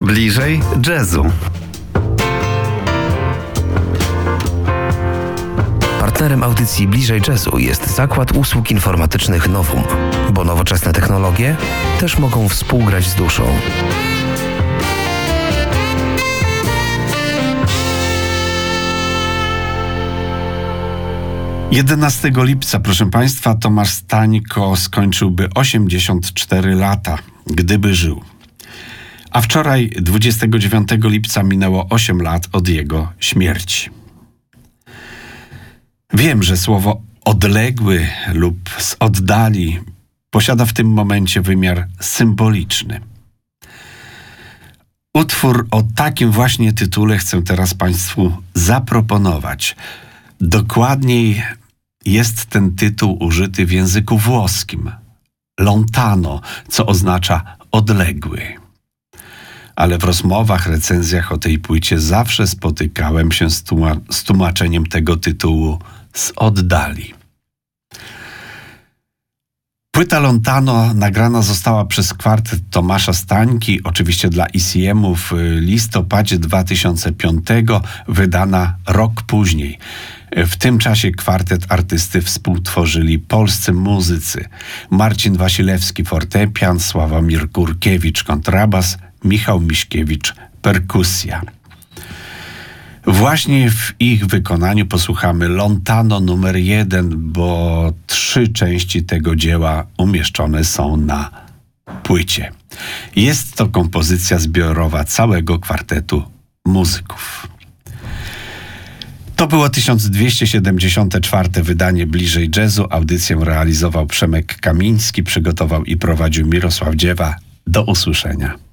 Bliżej jazzu. Partnerem audycji Bliżej Jazzu jest Zakład Usług Informatycznych Novum, bo nowoczesne technologie też mogą współgrać z duszą. Jedenastego lipca, proszę Państwa, Tomasz Stańko skończyłby 84 lata, gdyby żył. A wczoraj, 29 lipca, minęło 8 lat od jego śmierci. Wiem, że słowo odległy lub z oddali posiada w tym momencie wymiar symboliczny. Utwór o takim właśnie tytule chcę teraz Państwu zaproponować. Dokładniej jest ten tytuł użyty w języku włoskim. Lontano, co oznacza odległy. Ale w rozmowach, recenzjach o tej płycie zawsze spotykałem się z tłumaczeniem tego tytułu z oddali. Płyta Lontano nagrana została przez kwartet Tomasza Stańki, oczywiście dla ECM-u w listopadzie 2005, wydana rok później. W tym czasie kwartet artysty współtworzyli polscy muzycy: Marcin Wasilewski fortepian, Sławomir Górkiewicz kontrabas, Michał Miśkiewicz perkusja. Właśnie w ich wykonaniu posłuchamy Lontano numer 1, bo 3 części tego dzieła umieszczone są na płycie. Jest to kompozycja zbiorowa całego kwartetu muzyków. To było 1274. wydanie Bliżej Jazzu. Audycję realizował Przemek Kamiński, przygotował i prowadził Mirosław Dziewa. Do usłyszenia.